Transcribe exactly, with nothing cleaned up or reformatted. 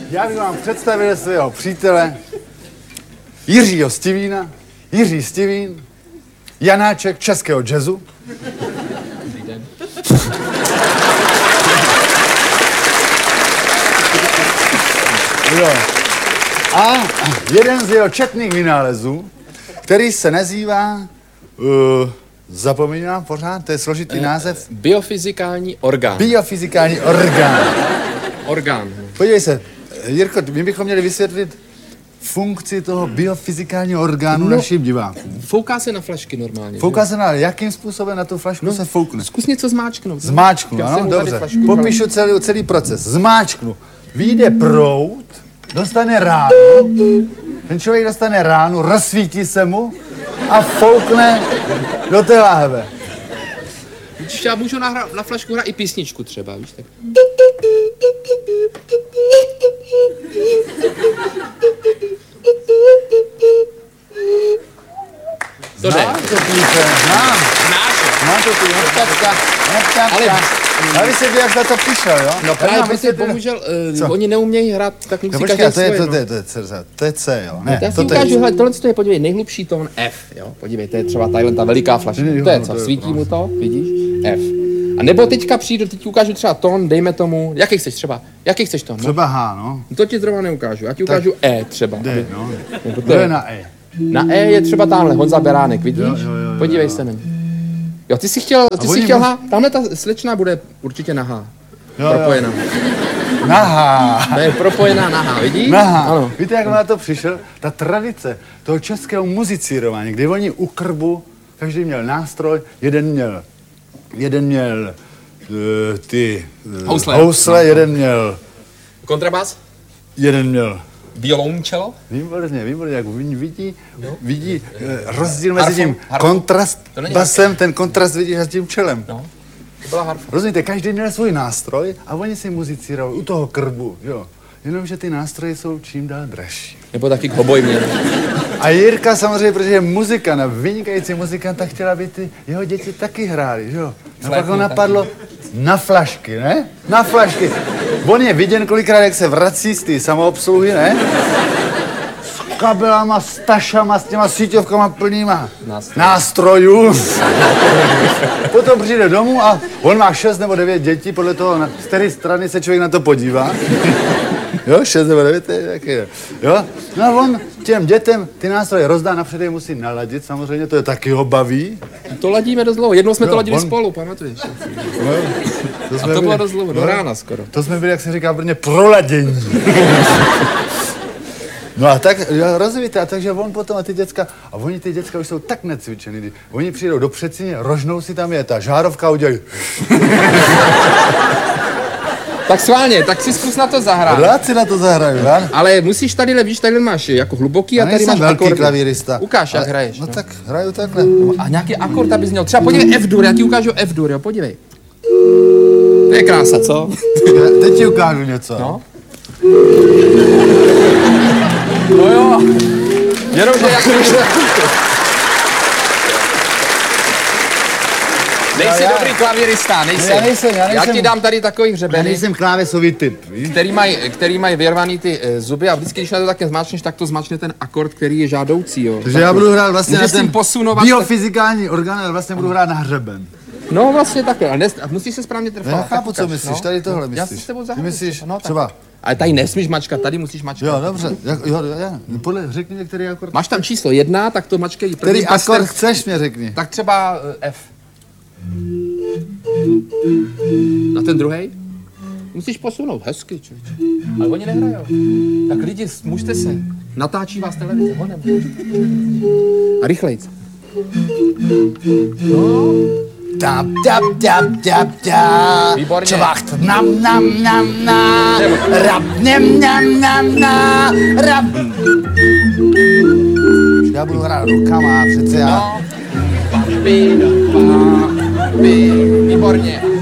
Já bych vám představil svého přítele Jiřího Stivína, Jiří Stivín, Janáček českého jazzu. Dobrý den. Jo. A jeden z jeho četných vynálezů, který se nazývá, uh, zapomínám pořád, to je složitý eh, název. Biofyzikální orgán. Biofyzikální orgán. Orgán. Podívej se, Jirko, my bychom měli vysvětlit funkci toho biofyzikálního orgánu no, našim divákům. Fouká se na flašky normálně. Fouká se na, jakým způsobem na tu flašku no, se foukne? Zkus něco zmáčknout. Zmáčknu, ano, dobře. Popíšu celý, celý proces. Zmáčknu. Vyjde proud, dostane ránu, ten člověk dostane ránu, rozsvítí se mu a foukne do té láhve. Já můžu na, na flašku hrát i písničku třeba, víš tak. To jde. Znám to píše, znám. Znám to píše, neptačka, neptačka. Ale vy jste jak za to přišel, jo? No právě, protože bohužel, uh, oni neumějí hrát, tak musí no, každý to je, svoje, to, no. to, je, to, je, to je C, jo? Ne, já si ukážu, hele, tohle je, podívej, nejhlubší tón F, jo? Podívej, to je třeba tadyhle ta veliká flaška. To je co, svítí mu to, vidíš? F. A nebo teďka přijdu, teď ti ukážu třeba tón, dejme tomu, jaký chceš třeba, jaký chceš tón? No? Třeba H, no. To ti zrovna neukážu, já ti ukážu tak E třeba. D, no. To je na E. Na E je třeba tamhle, Honza Beránek, vidíš? Jo, jo, jo, podívej jo. se na mě. Jo, ty jsi chtěl, ty jsi chtěl H, tamhle ta slečna bude určitě na H. Jo, propojená. Jo. Na H. To je propojená na H, vidíš? Na H. Ano. Víte, jak na to přišel? Ta tradice toho českého muzicírování, kdy oni u krbu, každý měl nástroj, jeden měl, jeden měl uh, ty uh, housle, housle no. jeden měl... Kontrabas? Jeden měl... Violoncello? Výborně, výborně, jak vidí, vidí uh, rozdíl mezi tím kontrast basem, ten kontrast vidíš s tím čelem. No. To byla harfa. Rozumíte, každý měl svůj nástroj a oni si muzicírovali u toho krbu, jo. Jenomže ty nástroje jsou čím dál dražší. Nebo taky hoboj měl. A Jirka samozřejmě, protože je muzikant a vynikající muzikant, tak chtěla, aby ty jeho děti taky hráli, jo. A pak ho napadlo na flašky, ne? Na flašky. On je viděn kolikrát, jak se vrací z té samoobsluhy, ne? S kabelama, s tašama, s těma síťovkama plnýma nástrojů. nástrojů. Potom přijde domů a on má šest nebo devět dětí, podle toho, z které strany se člověk na to podívá. Jo, šest nebo devět, to je taky, jo. No a on těm dětem ty nástroje rozdá, napřed je musí naladit, samozřejmě, to je taky ho baví. To ladíme dost dlouho, jednou jsme jo, to ladili on... spolu, pamatuješ? No, to a to byli... bylo dost dlouho, do rána skoro. To jsme byli, jak se říká v Brně, proladění. No a tak, rozumíte, a takže on potom a ty děcka, a oni ty děcka už jsou tak necvičený, oni přijdou do předsíně, rožnou si tam je ta žárovka udělají. Tak schválně, tak si zkus na to zahrát. Rád si na to zahraju, ne? Ale musíš tady, víš, tady máš jako hluboký a tady máš velký akordy. Klavírista. Ukáž, jak ale, hraješ. No, no tak hraju takhle. No, a nějaký akord, abys měl. Třeba podívej F-dur, já ti ukážu F-dur, jo, podívej. To je krása, co? Teď ti ukážu něco. No. No jo. Jenomže jak Nejsi já, dobrý klavírista, nejsi. Já nejsem, já nejsem. Já ti dám tady takový hřebeny. Já nejsem klávesový typ, víš? Který mají který maj vyrvaný ty e, zuby a vždycky, když na to také zmáčneš, tak to zmáčne ten akord, který je žádoucí, jo. Takže já budu hrát vlastně můžeš na ten posunovat biofyzikální tak... orgán, ale vlastně budu hrát na hřeben. No vlastně takhle, ale a musíš se správně trefovat. Já chápu, co myslíš, no? Tady tohle myslíš. Já si s tebou zahraju. Ty myslíš no, třeba... Ale tady nesmíš mačkat, tady musíš mačkat. Jo, dobře, jo, jo, jo. Podle, řekni mi, který akord. Máš tam číslo jedna, tak to mačkej. Který akord chceš, mě řekni. Tak třeba uh, F. Na ten druhej? Musíš posunout, hezky, člověče. Ale oni nehrajou. Tak lidi, mužte se. Natáčí vás televize, honem. A rychlejc. No. Tap, tap, tap, tap, tap. Výborně. Čvacht, nam, nam, nam, na. Rap, nem, nam, nam, na. Rap. Já budu hrát rukama, přece já. No. Papi, papi. Výborně.